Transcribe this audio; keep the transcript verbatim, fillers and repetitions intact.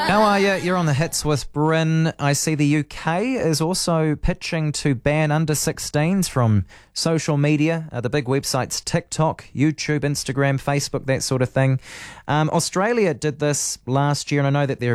How are you? You're on the Hits with Bryn. I see the U K is also pitching to ban under sixteens from social media, uh, the big websites TikTok, YouTube, Instagram, Facebook, that sort of thing. Um, Australia did this last year, and I know that there